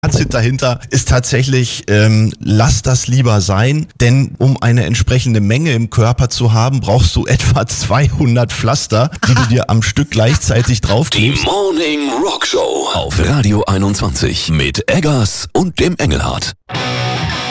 Fazit dahinter ist tatsächlich, lass das lieber sein, denn um eine entsprechende Menge im Körper zu haben, brauchst du etwa 200 Pflaster, die du dir am Stück gleichzeitig draufklebst. Die Morning Rock Show auf Radio 21 mit Eggers und dem Engelhardt.